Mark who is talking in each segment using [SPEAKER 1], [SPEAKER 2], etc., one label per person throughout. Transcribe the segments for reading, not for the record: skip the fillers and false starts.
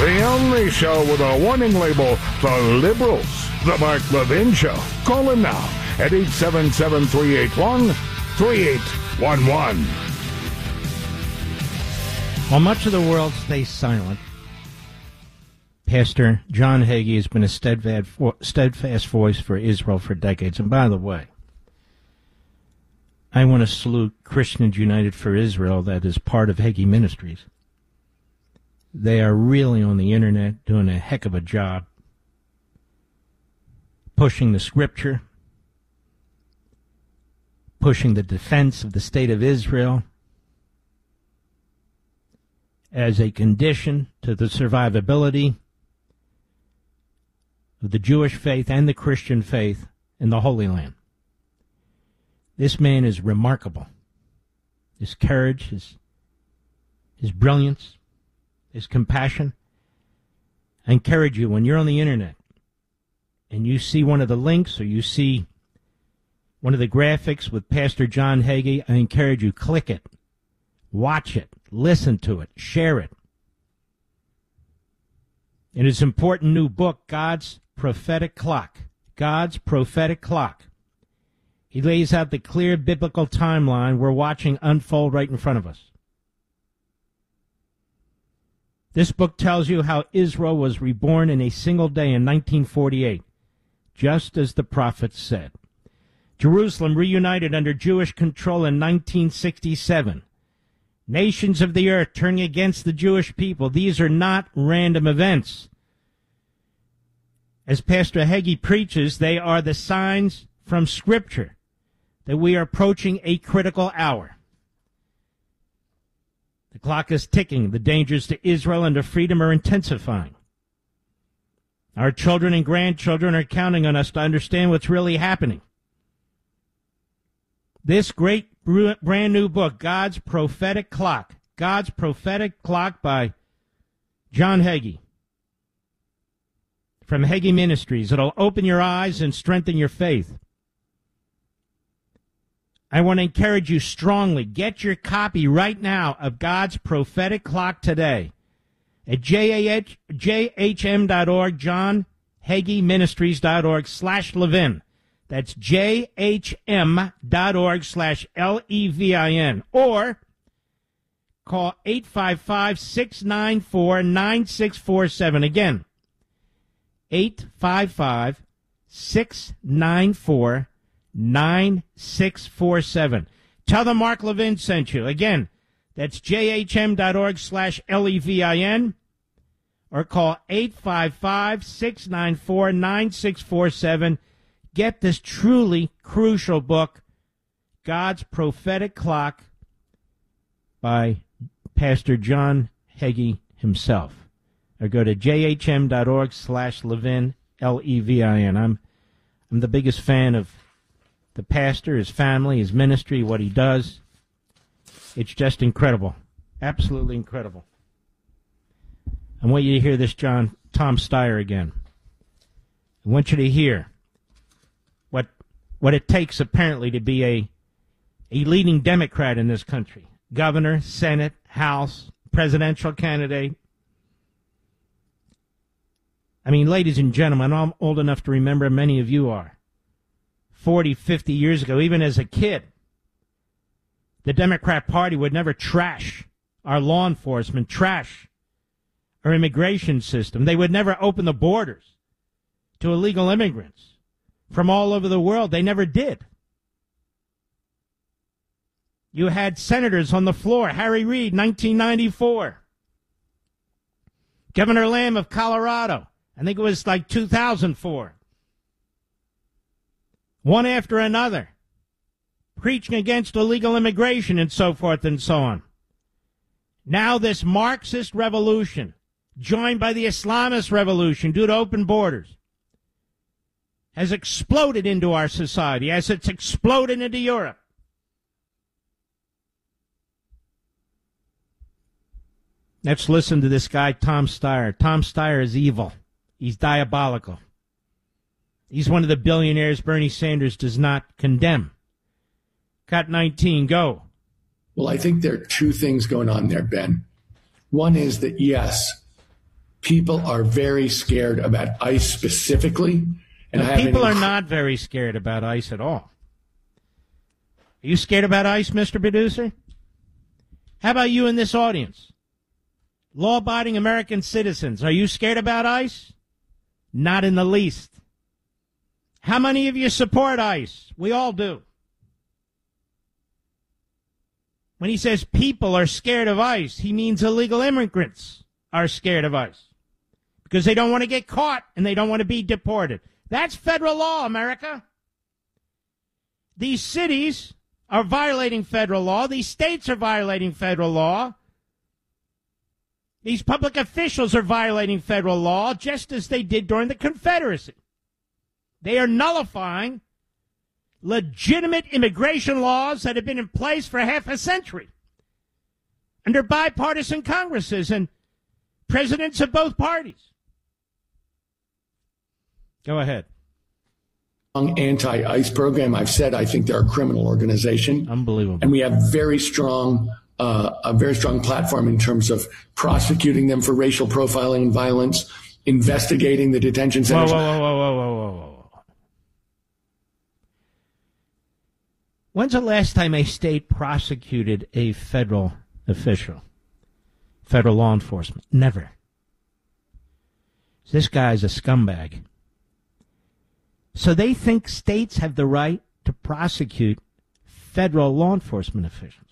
[SPEAKER 1] The only show with a warning label for liberals. The Mark Levin Show. Call him now at 877-381-3811.
[SPEAKER 2] While much of the world stays silent, Pastor John Hagee has been a steadfast voice for Israel for decades. And by the way, I want to salute Christians United for Israel, that is part of Hagee Ministries. They are really on the internet doing a heck of a job pushing the scripture, pushing the defense of the state of Israel as a condition to the survivability of the Jewish faith and the Christian faith in the Holy Land. This man is remarkable. His courage, his brilliance, his compassion. I encourage you, when you're on the internet and you see one of the links or you see one of the graphics with Pastor John Hagee, I encourage you, click it, watch it, listen to it, share it. In his important new book, God's Prophetic Clock, God's Prophetic Clock, he lays out the clear biblical timeline we're watching unfold right in front of us. This book tells you how Israel was reborn in a single day in 1948, just as the prophets said. Jerusalem reunited under Jewish control in 1967. Nations of the earth turning against the Jewish people. These are not random events. As Pastor Hagee preaches, they are the signs from Scripture that we are approaching a critical hour. The clock is ticking. The dangers to Israel and to freedom are intensifying. Our children and grandchildren are counting on us to understand what's really happening. This great brand new book, God's Prophetic Clock, God's Prophetic Clock by John Hagee from Hagee Ministries. It'll open your eyes and strengthen your faith. I want to encourage you strongly, get your copy right now of God's Prophetic Clock today at JHM.org, JohnHageeMinistries.org/Levin. That's JHM.org/LEVIN. Or call 855-694-9647. Again, 855-694-9647. Tell them Mark Levin sent you. Again, that's JHM.org/LEVIN. Or call 855-694-9647. Get this truly crucial book, God's Prophetic Clock, by Pastor John Hagee himself. Or go to jhm.org/Levin, Levin. I'm the biggest fan of the pastor, his family, his ministry, what he does. It's just incredible. Absolutely incredible. I want you to hear this, Tom Steyer again. I want you to hear what it takes, apparently, to be a leading Democrat in this country. Governor, Senate, House, presidential candidate. I mean, ladies and gentlemen, I'm old enough to remember, many of you are, 40, 50 years ago, even as a kid, the Democrat Party would never trash our law enforcement, trash our immigration system. They would never open the borders to illegal immigrants from all over the world. They never did. You had senators on the floor. Harry Reid, 1994. Governor Lamb of Colorado, I think it was like 2004. One after another, preaching against illegal immigration and so forth and so on. Now this Marxist revolution, joined by the Islamist revolution due to open borders, has exploded into our society as it's exploded into Europe. Let's listen to this guy, Tom Steyer. Tom Steyer is evil. He's diabolical. He's one of the billionaires Bernie Sanders does not condemn. Cut 19, go.
[SPEAKER 3] Well, I think there are two things going on there, Ben. One is that, yes, people are very scared about ICE specifically. And
[SPEAKER 2] people are not very scared about ICE at all. Are you scared about ICE, Mr. Producer? How about you in this audience? Law-abiding American citizens, are you scared about ICE? Not in the least. How many of you support ICE? We all do. When he says people are scared of ICE, he means illegal immigrants are scared of ICE because they don't want to get caught and they don't want to be deported. That's federal law, America. These cities are violating federal law. These states are violating federal law. These public officials are violating federal law just as they did during the Confederacy. They are nullifying legitimate immigration laws that have been in place for half a century under bipartisan Congresses and presidents of both parties. Go ahead.
[SPEAKER 3] Anti-ICE program. I've said I think they're a criminal organization.
[SPEAKER 2] Unbelievable.
[SPEAKER 3] And we have a very strong platform in terms of prosecuting them for racial profiling and violence, investigating the detention centers.
[SPEAKER 2] Whoa. When's the last time a state prosecuted a federal official, federal law enforcement? Never. This guy's a scumbag. So they think states have the right to prosecute federal law enforcement officials.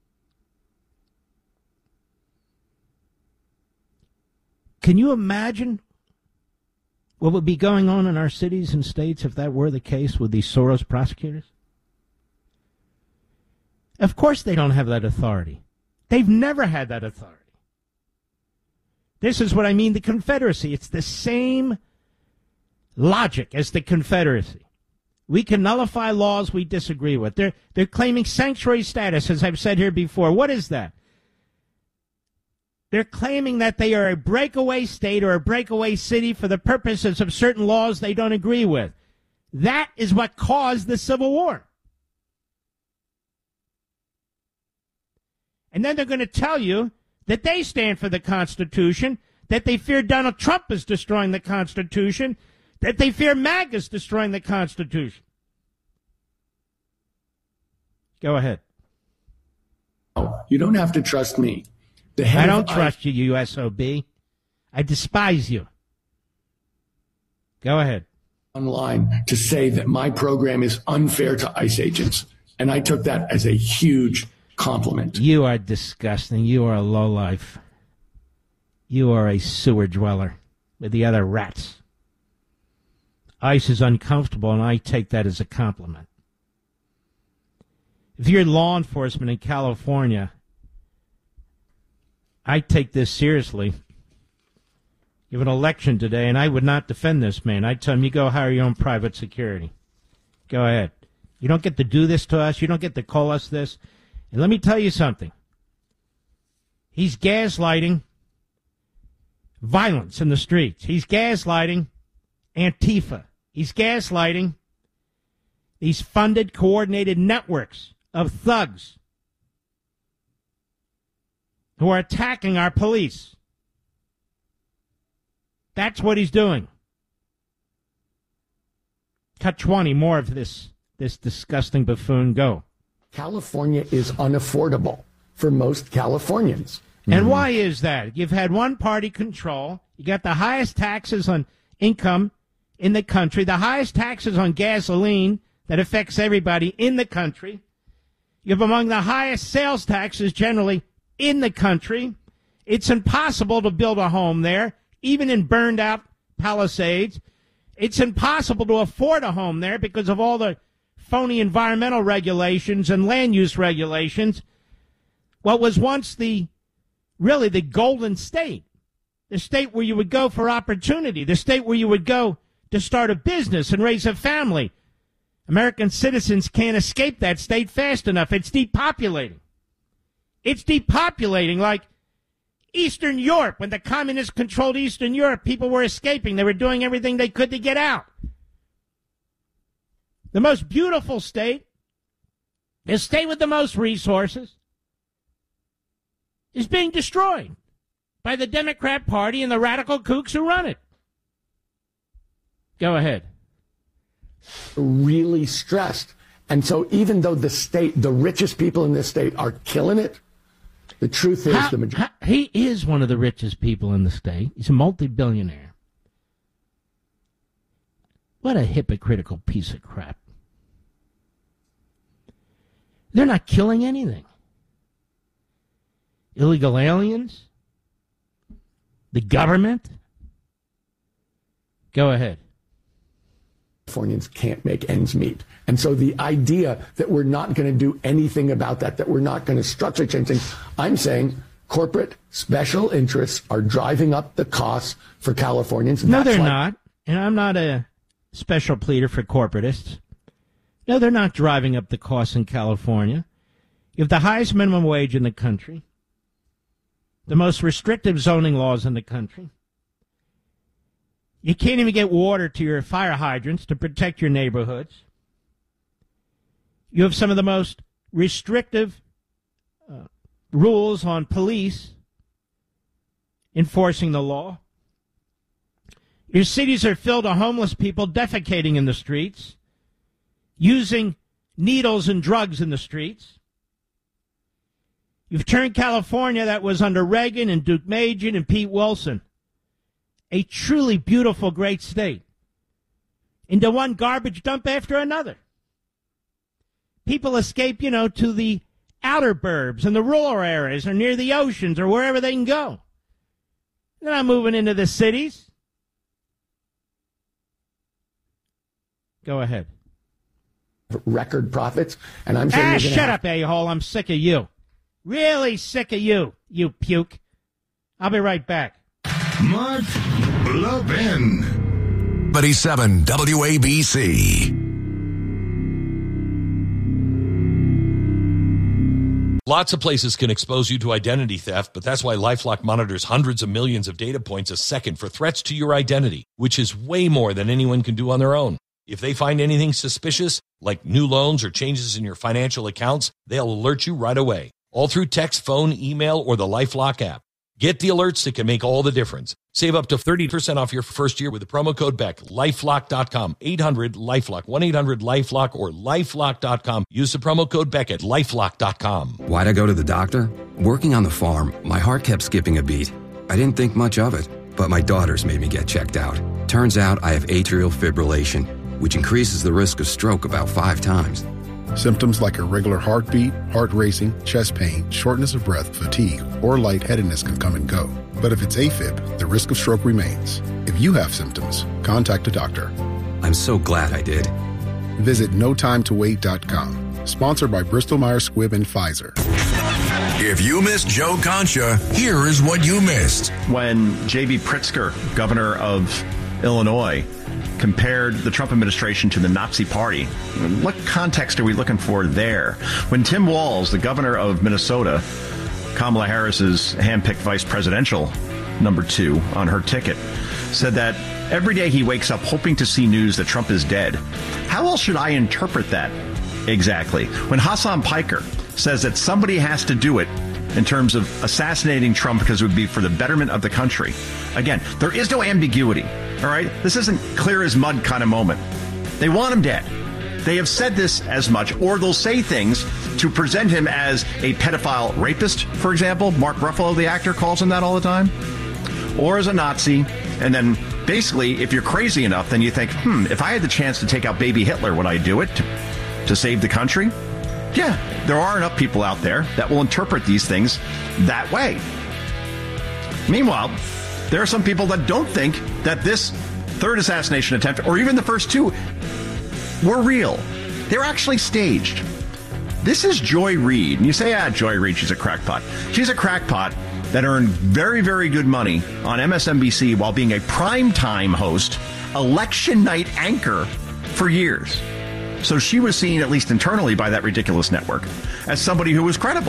[SPEAKER 2] Can you imagine what would be going on in our cities and states if that were the case with these Soros prosecutors? Of course they don't have that authority. They've never had that authority. This is what I mean, the Confederacy. It's the same logic as the Confederacy. We can nullify laws we disagree with. They're claiming sanctuary status, as I've said here before. What is that? They're claiming that they are a breakaway state or a breakaway city for the purposes of certain laws they don't agree with. That is what caused the Civil War. And then they're going to tell you that they stand for the Constitution, that they fear Donald Trump is destroying the Constitution, that they fear MAGA is destroying the Constitution. Go ahead.
[SPEAKER 3] You don't have to trust me.
[SPEAKER 2] I don't trust you, you SOB. I despise you. Go ahead.
[SPEAKER 3] Online to say that my program is unfair to ICE agents. And I took that as a huge compliment.
[SPEAKER 2] You are disgusting. You are a lowlife. You are a sewer dweller with the other rats. ICE is uncomfortable, and I take that as a compliment. If you're law enforcement in California, I take this seriously. You have an election today, and I would not defend this man. I'd tell him, you go hire your own private security. Go ahead. You don't get to do this to us. You don't get to call us this. And let me tell you something. He's gaslighting violence in the streets. He's gaslighting Antifa. He's gaslighting these funded, coordinated networks of thugs who are attacking our police. That's what he's doing. Cut 20, more of this disgusting buffoon. Go.
[SPEAKER 3] California is unaffordable for most Californians.
[SPEAKER 2] And why is that? You've had one-party control. You got the highest taxes on income in the country, the highest taxes on gasoline that affects everybody in the country. You have among the highest sales taxes generally in the country. It's impossible to build a home there, even in burned-out Palisades. It's impossible to afford a home there because of all the phony environmental regulations and land use regulations. What was once really the golden state, the state where you would go for opportunity, the state where you would go to start a business and raise a family. American citizens can't escape that state fast enough. It's depopulating. It's depopulating like Eastern Europe. When the communists controlled Eastern Europe, people were escaping. They were doing everything they could to get out. The most beautiful state, the state with the most resources, is being destroyed by the Democrat Party and the radical kooks who run it. Go ahead.
[SPEAKER 3] Really stressed. And so even though the richest people in this state are killing it, the truth is the majority.
[SPEAKER 2] He is one of the richest people in the state. He's a multi-billionaire. What a hypocritical piece of crap. They're not killing anything. Illegal aliens? The government? Go ahead.
[SPEAKER 3] Californians can't make ends meet. And so the idea that we're not going to do anything about that we're not going to structurally change things, I'm saying corporate special interests are driving up the costs for Californians.
[SPEAKER 2] No, they're not. And I'm not a special pleader for corporatists. No, they're not driving up the costs in California. You have the highest minimum wage in the country, the most restrictive zoning laws in the country. You can't even get water to your fire hydrants to protect your neighborhoods. You have some of the most restrictive rules on police enforcing the law. Your cities are filled with homeless people defecating in the streets, using needles and drugs in the streets. You've turned California, that was under Reagan and Duke Majan and Pete Wilson, a truly beautiful, great state, into one garbage dump after another. People escape, to the outer burbs and the rural areas or near the oceans or wherever they can go. They're not moving into the cities. Go ahead.
[SPEAKER 3] Record profits, and I'm saying
[SPEAKER 2] shut up, a-hole. I'm sick of you. Really sick of you, you puke. I'll be right back.
[SPEAKER 1] Mark Levin.
[SPEAKER 4] 77 WABC.
[SPEAKER 5] Lots of places can expose you to identity theft, but that's why LifeLock monitors hundreds of millions of data points a second for threats to your identity, which is way more than anyone can do on their own. If they find anything suspicious, like new loans or changes in your financial accounts, they'll alert you right away, all through text, phone, email, or the LifeLock app. Get the alerts that can make all the difference. Save up to 30% off your first year with the promo code BECK. LifeLock.com, 800-LifeLock, 1-800-LifeLock, or LifeLock.com. Use the promo code BECK at LifeLock.com.
[SPEAKER 4] Why'd I go to the doctor? Working on the farm, my heart kept skipping a beat. I didn't think much of it, but my daughters made me get checked out. Turns out I have atrial fibrillation, which increases the risk of stroke about 5 times.
[SPEAKER 6] Symptoms like irregular heartbeat, heart racing, chest pain, shortness of breath, fatigue, or lightheadedness can come and go. But if it's AFib, the risk of stroke remains. If you have symptoms, contact a doctor.
[SPEAKER 4] I'm so glad I did.
[SPEAKER 6] Visit notimetowait.com. Sponsored by Bristol-Myers Squibb and Pfizer.
[SPEAKER 4] If you missed Joe Concha, here is what you missed.
[SPEAKER 7] When J.B. Pritzker, governor of Illinois, compared the Trump administration to the Nazi Party. What context are we looking for there? When Tim Walz, the governor of Minnesota, Kamala Harris's handpicked vice presidential number 2 on her ticket, said that every day he wakes up hoping to see news that Trump is dead. How else should I interpret that exactly? When Hassan Piker says that somebody has to do it in terms of assassinating Trump because it would be for the betterment of the country. Again, there is no ambiguity, all right? This isn't clear as mud kind of moment. They want him dead. They have said this as much, or they'll say things to present him as a pedophile rapist, for example. Mark Ruffalo, the actor, calls him that all the time. Or as a Nazi. And then basically, if you're crazy enough, then you think, if I had the chance to take out baby Hitler, would I do it to save the country? Yeah, there are enough people out there that will interpret these things that way. Meanwhile, there are some people that don't think that this third assassination attempt, or even the first 2, were real. They're actually staged. This is Joy Reid. And you say, Joy Reid, she's a crackpot. She's a crackpot that earned very, very good money on MSNBC while being a primetime host, election night anchor for years. So she was seen, at least internally by that ridiculous network, as somebody who was credible.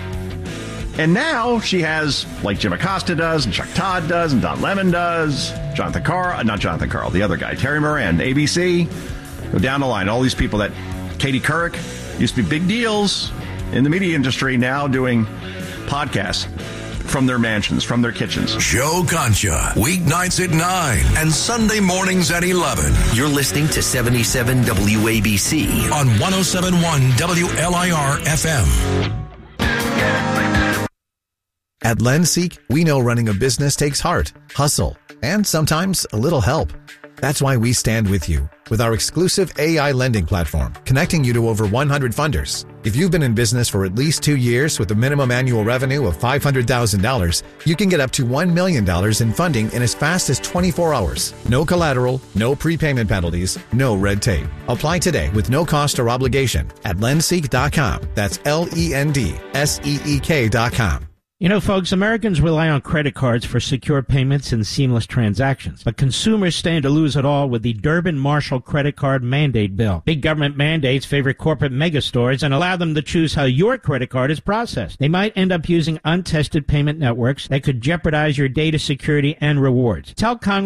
[SPEAKER 7] And now she has, like Jim Acosta does, and Chuck Todd does, and Don Lemon does, Jonathan Carl, not Jonathan Carl, the other guy, Terry Moran, ABC, go down the line, all these people that Katie Couric used to be big deals in the media industry, now doing podcasts. from their mansions, from their kitchens.
[SPEAKER 8] Joe Concha, weeknights at 9 and Sunday mornings at 11.
[SPEAKER 9] You're listening to 77 WABC
[SPEAKER 8] on 107.1 WLIR FM.
[SPEAKER 10] At LendSeek, we know running a business takes heart, hustle, and sometimes a little help. That's why we stand with you with our exclusive AI lending platform, connecting you to over 100 funders. If you've been in business for at least 2 years with a minimum annual revenue of $500,000, you can get up to $1 million in funding in as fast as 24 hours. No collateral, no prepayment penalties, no red tape. Apply today with no cost or obligation at lendseek.com. That's LENDSEEK.com.
[SPEAKER 2] You know, folks, Americans rely on credit cards for secure payments and seamless transactions. But consumers stand to lose it all with the Durbin-Marshall credit card mandate bill. Big government mandates favor corporate megastores and allow them to choose how your credit card is processed. They might end up using untested payment networks that could jeopardize your data security and rewards. Tell Congress